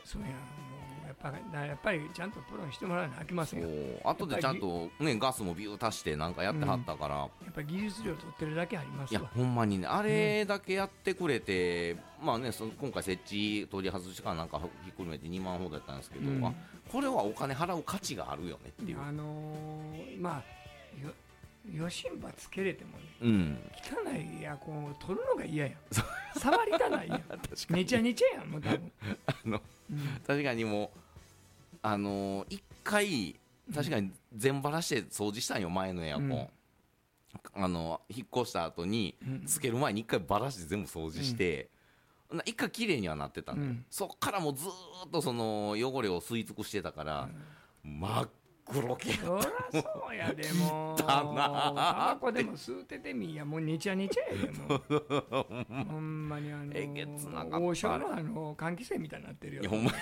そうやもうやっぱりちゃんとプロにしてもらわなきゃいけませんよ。 あとでちゃんとねガスもビュー足してなんかやってはったから、 やっぱり技術料取ってるだけありますいやわ。 ほんまにねあれだけやってくれて、まあね今回設置取り外しかなんかひっくるめて2万ほどやったんですけど、あこれはお金払う価値があるよねっていう。 まあ余震波つけれてもね、汚いエアコンを取るのが嫌やん触りたないやんめちゃめちゃやんもう多分確かにもう一回確かに全バラして掃除したんよ前のエアコン、引っ越した後につける前に一回バラして全部掃除して、一回綺麗にはなってたんだよ、そっからもうずーっとその汚れを吸い尽くしてたから、真っ黒けそらそうやでもタバコでも吸うててみやもうにちゃにちゃやでもほんまにえげつなかった王将の換気扇みたいになってるよ。 いやほんま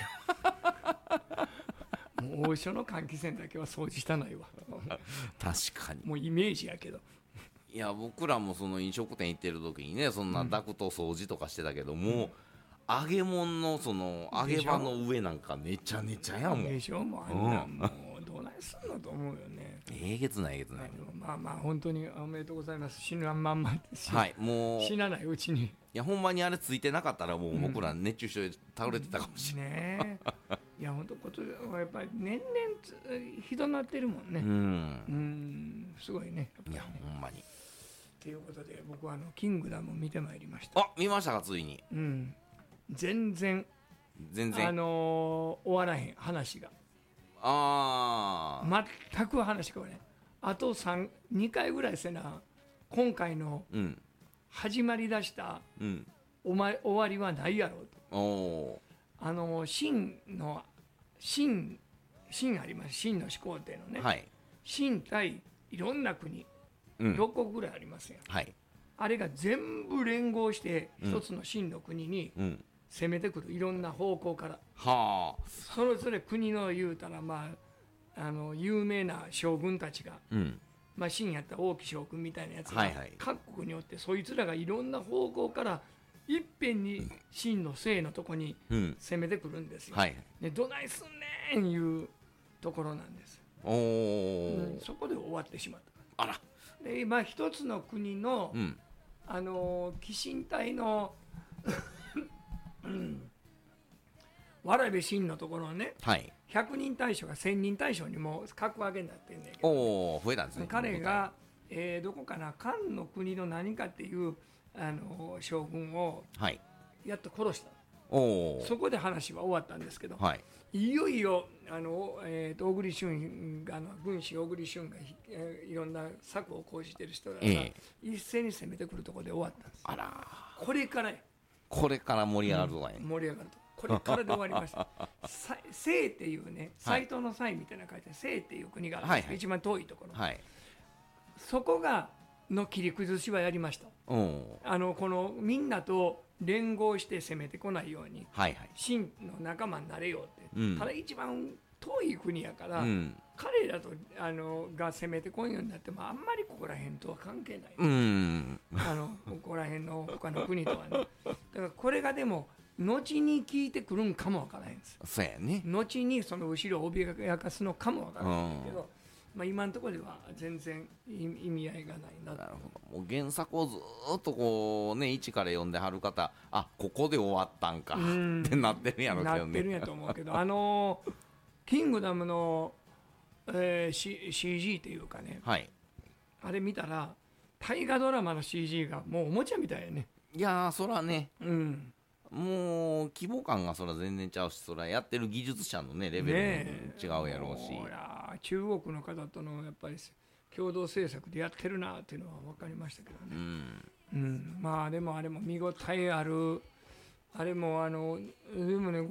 もう王将の換気扇だけは掃除したないわ確かにもうイメージやけど。 いや僕らもその飲食店行ってる時にねそんなダクト掃除とかしてたけども、揚げ物のその揚げ場の上なんかめちゃめちゃやもんでしょもうあんなもうどうないすんのと思うよね。 えげつないえげつない。 まあまあ本当におめでとうございます。死ぬまんまですはいもう死なないうちに。 いやほんまにあれついてなかったらもう僕ら熱中症で倒れてたかもしれない、 ねいや本当ことはやっぱり年々ひどなってるもんね。すごいね。 いやほんまにということで僕はキングダムを見てまいりました。 あ見ましたかついに。 全然終わらへん話が全く話がねあと2回ぐらいせな今回の始まりだした終わりはないやろうと。秦あります。秦の始皇帝のね、秦対いろんな国、6国ぐらいありますよ、あれが全部連合して一つの秦の国に攻めてくる、いろんな方向から、それぞれ国の言うたら、有名な将軍たちが、秦やったら王毅将軍みたいなやつが、各国によってそいつらがいろんな方向からいっぺんに秦の西のとこに攻めてくるんですよ、でどないすんねんいうところなんです。そこで終わってしまった。 あらで今一つの国の、鬼神隊の蕨秦のところのね、100人大将が1000人大将にも格上げになってるんだけど、 増えたんですね。 彼が、どこかな漢の国の何かっていう将軍をやっと殺した、そこで話は終わったんですけど、いよいよ小栗旬が軍師小栗旬がいろんな策を講じている人らが一斉に攻めてくるところで終わったんです。 あらこれから盛り上がるとかね、 盛り上がるとこれからで終わりました西っていうね斎藤の西みたいなの書いて西っていう国があるんですけど、一番遠いところ、そこがの切り崩しはやりました。このみんなと連合して攻めてこないように、秦の仲間になれよって、ただ一番遠い国やから、彼らとが攻めてこんようになってもあんまりここら辺とは関係ない、ここら辺の他の国とはねだからこれがでも後に効いてくるんかもわからへんです。 そうやね。 後にその後ろを脅かすのかもわからないけど、今のところでは全然意味合いがないな。 なるほど。もう原作をずっとこうね一から読んではる方、ここで終わったんかってなってるんやろうけどね。 なってるんやと思うけどキングダムの、CG っていうかね、あれ見たら大河ドラマの CG がもうおもちゃみたいやね。 いやーそらね、もう規模感がそら全然ちゃうし、そらやってる技術者のねレベルも違うやろうし、 中国の方とのやっぱり共同制作でやってるなっていうのは分かりましたけどね。でもあれも見応えある。あれもでもね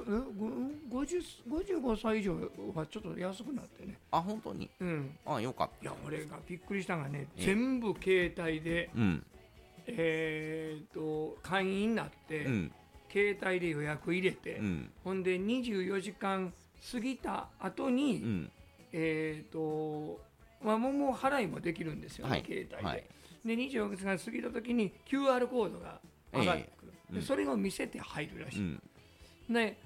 55歳以上はちょっと安くなってね。 本当に。よかった。 いや俺がびっくりしたのがね、全部携帯で、会員になって、携帯で予約入れて、ほんで24時間過ぎた後に、もう払いもできるんですよね、携帯で。で24時間過ぎた時に QR コードが上がってくる、でそれを見せて入るらしい、で